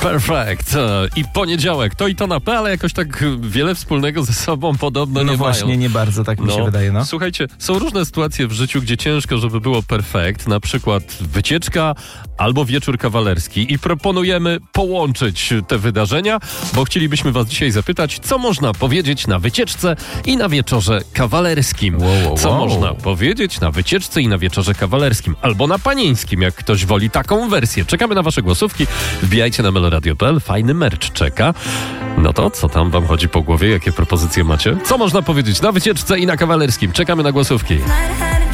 Perfect. I poniedziałek. To i to na P, ale jakoś tak wiele wspólnego ze sobą podobno nie właśnie, mają. nie bardzo, tak mi się wydaje. No. Słuchajcie, są różne sytuacje w życiu, gdzie ciężko, żeby było perfekt. Na przykład wycieczka albo wieczór kawalerski. I proponujemy połączyć te wydarzenia, bo chcielibyśmy was dzisiaj zapytać, co można powiedzieć na wycieczce i na wieczorze kawalerskim. Co można powiedzieć na wycieczce i na wieczorze kawalerskim. Albo na panieńskim, jak ktoś woli taką wersję. Czekamy na wasze głosówki. Wbijajcie na meloradio.pl. Fajny merch czeka. No to co tam wam chodzi po głowie? Jakie propozycje macie? Co można powiedzieć na wycieczce i na kawalerskim? Czekamy na głosówki.